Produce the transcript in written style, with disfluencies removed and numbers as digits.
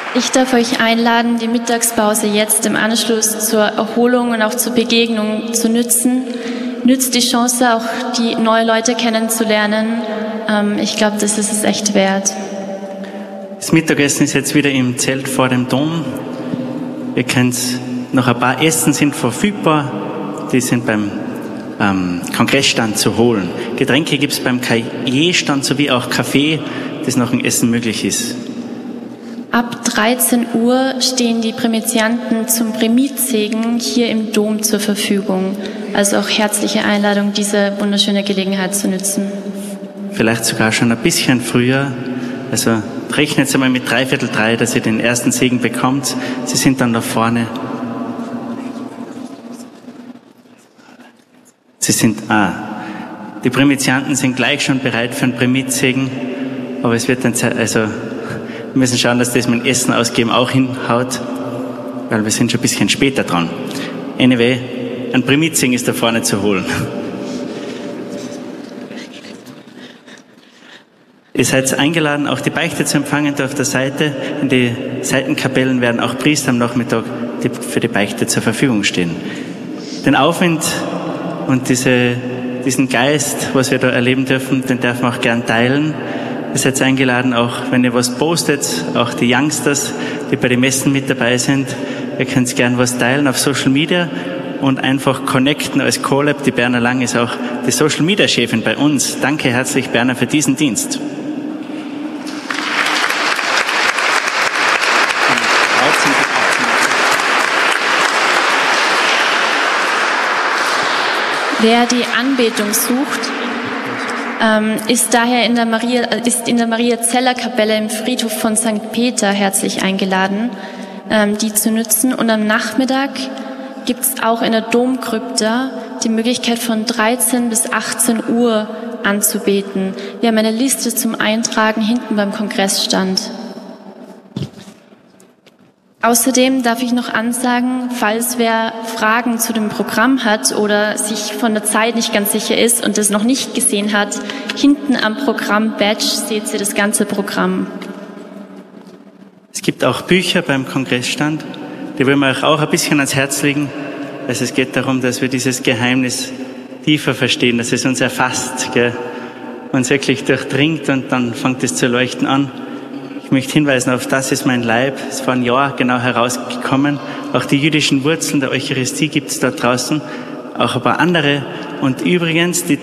Ich darf euch einladen, die Mittagspause jetzt im Anschluss zur Erholung und auch zur Begegnung zu nützen. Nützt die Chance, auch die neue Leute kennenzulernen. Ich glaube, das ist es echt wert. Das Mittagessen ist jetzt wieder im Zelt vor dem Dom. Ihr könnt noch ein paar Essen sind verfügbar. Die sind beim Kongressstand zu holen. Getränke gibt es beim KJ-Stand sowie auch Kaffee, das nach dem Essen möglich ist. Ab 13 Uhr stehen die Prämitianten zum Prämitsegen hier im Dom zur Verfügung. Also auch herzliche Einladung, diese wunderschöne Gelegenheit zu nutzen. Vielleicht sogar schon ein bisschen früher. Also rechnet jetzt einmal mit 2:45, dass ihr den ersten Segen bekommt. Sie sind dann da vorne. Die Prämitianten sind gleich schon bereit für einen Prämitsegen. Aber es wird dann Zeit, also wir müssen schauen, dass das mit dem Essen ausgeben auch hinhaut, weil wir sind schon ein bisschen später dran. Anyway, ein Prämitsegen ist da vorne zu holen. Ihr seid eingeladen, auch die Beichte zu empfangen da auf der Seite. In die Seitenkapellen werden auch Priester am Nachmittag für die Beichte zur Verfügung stehen. Den Aufwind und diesen Geist, was wir da erleben dürfen, den dürfen wir auch gern teilen. Ihr seid eingeladen, auch wenn ihr was postet, auch die Youngsters, die bei den Messen mit dabei sind. Ihr könnt gern was teilen auf Social Media und einfach connecten als CoLab. Die Berner Lang ist auch die Social Media Chefin bei uns. Danke herzlich, Berner, für diesen Dienst. Wer die Anbetung sucht, ist daher in der Maria-Zeller-Kapelle im Friedhof von St. Peter herzlich eingeladen, die zu nutzen. Und am Nachmittag gibt es auch in der Domkrypta die Möglichkeit von 13 bis 18 Uhr anzubeten. Wir haben eine Liste zum Eintragen hinten beim Kongressstand. Außerdem darf ich noch ansagen, falls wer Fragen zu dem Programm hat oder sich von der Zeit nicht ganz sicher ist und es noch nicht gesehen hat, hinten am Programm-Badge seht ihr das ganze Programm. Es gibt auch Bücher beim Kongressstand, die wollen wir euch auch ein bisschen ans Herz legen. Also es geht darum, dass wir dieses Geheimnis tiefer verstehen, dass es uns erfasst, gell? Uns wirklich durchdringt und dann fängt es zu leuchten an. Ich möchte hinweisen auf Das ist mein Leib. Es ist vor einem Jahr genau herausgekommen. Auch die jüdischen Wurzeln der Eucharistie gibt es dort draußen. Auch ein paar andere. Und übrigens, die